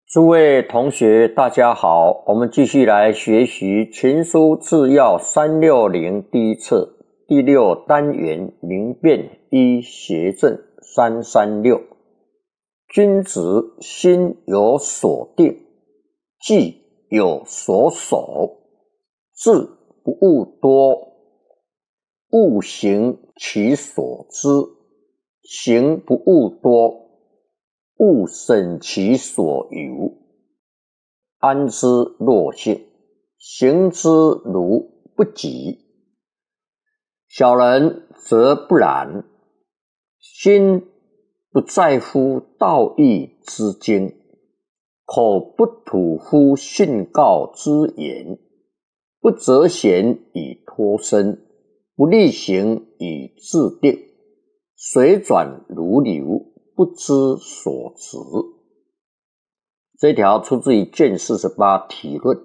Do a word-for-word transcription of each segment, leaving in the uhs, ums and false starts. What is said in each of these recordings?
诸位同学，大家好，我们继续来学习《群书治要三六零》第一册第六单元明辨一邪正三三六。君子心有所定，计有所守，志不务多，务行其所知，行不务多，勿审其所由，安之若性，行之如不及。小人则不然，心不在乎道义之经，口不吐乎训告之言，不择贤以脱身，不力行以制定，水转如流，不知所值。这条出自于卷四十八体论。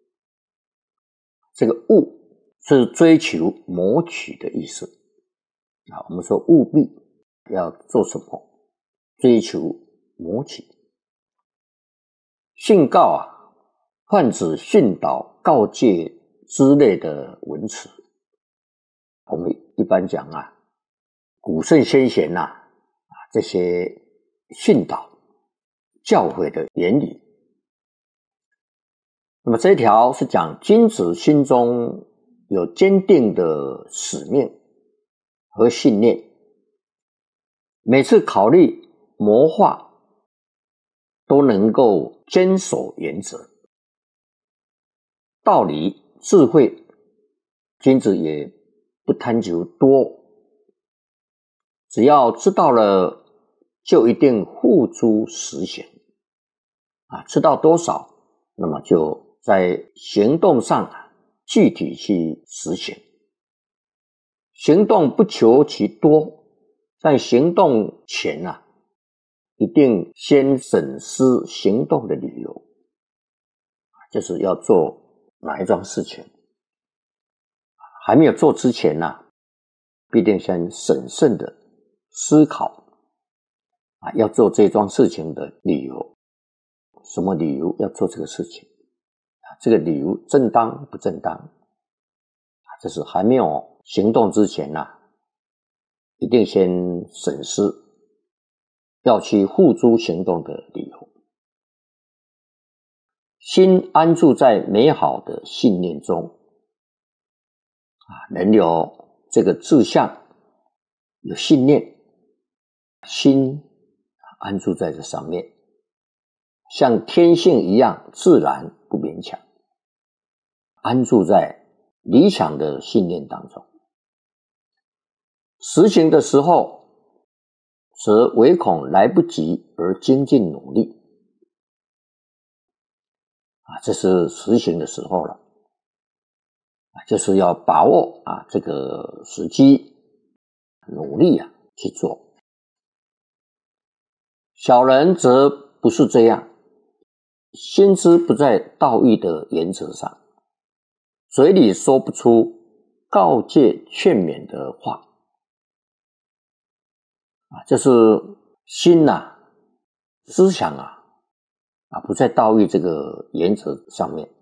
这个务是追求谋取的意思啊，我们说务必要做什么，追求谋取。训告啊，泛指训导告诫之类的文词。我们一般讲啊，古圣先贤呐、啊，这些训导教诲的原理。那么这一条是讲君子心中有坚定的使命和信念，每次考虑谋划都能够坚守原则，道理智慧，君子也不贪求多，只要知道了就一定付诸实行啊，知道多少，那么就在行动上啊具体去实行。行动不求其多，但行动前啊一定先审思行动的理由，就是要做哪一桩事情，还没有做之前啊必定先审慎的思考啊，要做这桩事情的理由，什么理由要做这个事情啊？这个理由正当不正当啊？这是还没有行动之前呐、啊，一定先审视要去付诸行动的理由。心安住在美好的信念中啊，人有这个志向，有信念，心安住在这上面，像天性一样自然不勉强，安住在理想的信念当中。实行的时候则唯恐来不及而精进努力啊，这是实行的时候了啊，就是要把握啊这个时机，努力啊去做。小人则不是这样，心思不在道义的原则上，嘴里说不出告诫劝勉的话啊，就是心呐、啊、思想啊啊不在道义这个原则上面